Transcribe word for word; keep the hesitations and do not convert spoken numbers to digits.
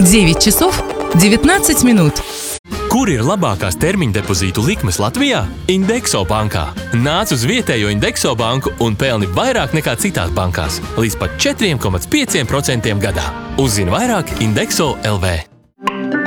девять часов девятнадцать минут. Kur ir labākās termiņa depozītu likmes Latvijā? Indexo bankā. Nāc uz vietējo Indexo banku un pelni vairāk nekā citās bankās. Līdz pat četri komats pieci procenti gadā. Uzzini vairāk Indexo L V.